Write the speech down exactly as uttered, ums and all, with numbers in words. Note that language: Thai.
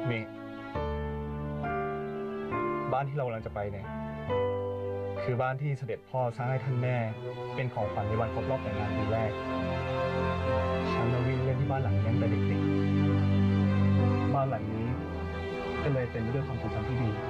เมย์บ้านที่เรากำลังจะไปเนี่ยคือบ้านที่เสด็จพ่อสร้างให้ท่านแม่เป็นของขวัญในวันครบรอบแต่งงานปีแรกฉันมาวิ่งเล่นที่บ้านหลังนี้ตั้งแต่เด็กๆบ้านหลังนี้ก็เลยเป็นเรื่องความทรงจำที่ดี